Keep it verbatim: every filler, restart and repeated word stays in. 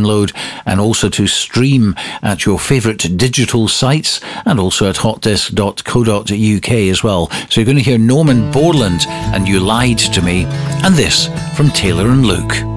download and also to stream at your favourite digital sites and also at hotdisc dot co dot uk as well. So you're going to hear Norman Borland and You Lied to Me, and this from Taylor and Luke.